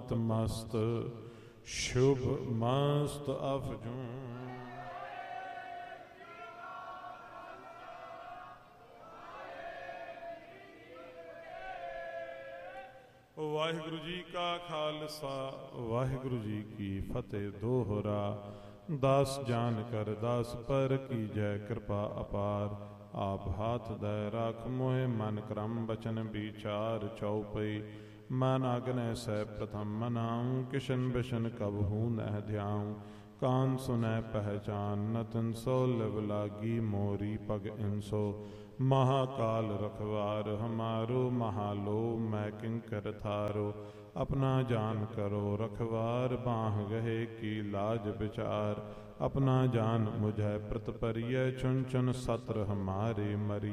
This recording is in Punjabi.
ਅਮਰਤ ਮਸਤ ਸ਼ੁਭ ਮਸਤ ਅਫਜੂੰ। ਵਾਹਿਗੁਰੂ ਜੀ ਕਾ ਖਾਲਸਾ ਵਾਹਿਗੁਰੂ ਜੀ ਕੀ ਫਤਿਹ। ਦੋਹਰਾ ਦਾਸ ਜਾਨ ਕਰ ਦਾਸ ਪਰ ਕੀਜੈ ਕਿਰਪਾ ਅਪਾਰ। ਆਪ ਹਾਥ ਦੈ ਰਾਖ ਮੋਹਿ ਮਨ ਕਰਮ ਬਚਨ ਵਿਚਾਰ। ਚਉਪਈ ਮਨ ਆਗਨੈ ਸੈ ਪ੍ਰਥਮ ਮਨਾਉ। ਕਿਸ਼ਨ ਬਿਸ਼ਨ ਕਬਹੂ ਨਹਿ ਧਿਆਉ। ਕਾਨ ਸੁਨੈ ਪਹਿਚਾਨ ਨ ਤਿਨਸੋ। ਲਿਵ ਲਾਗੀ ਮੋਰੀ ਪਗ ਇਨਸੋ। महाकाल रखवार हमारो। महालो मैं किंकर थारो। अपना जान करो रखवार। बाँह गहे की लाज विचार। अपना जान मुझे प्रत परिय। चुन चुन सत्र हमारे मरी।